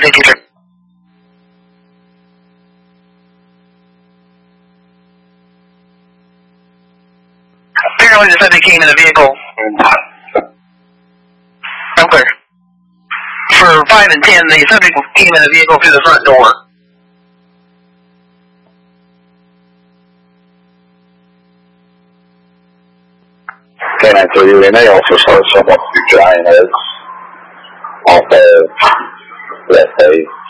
53. Apparently the subject came in a vehicle. I'm clear. For 5 and 10, the subject came in a vehicle through the front door. Canine 3, we may also start someone to giant eggs off of that day.